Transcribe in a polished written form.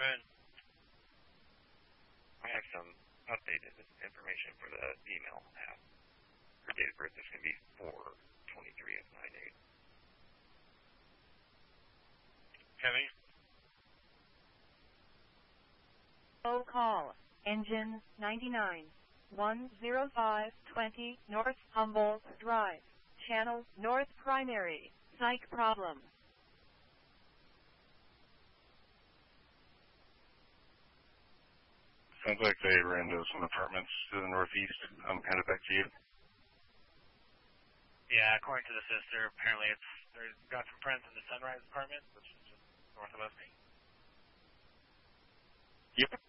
afternoon. I have some updated information for the email app. Her date of birth is going to be 4/23 of 98. Heavy. Oh, call. Engine 99. 10520 North Humboldt Drive. Channel North Primary. Psych problem. Sounds like they ran into some apartments to the northeast. I'm headed back to you. Yeah, according to the sister, apparently they've got some friends in the Sunrise apartment, which is just north of us. Yep.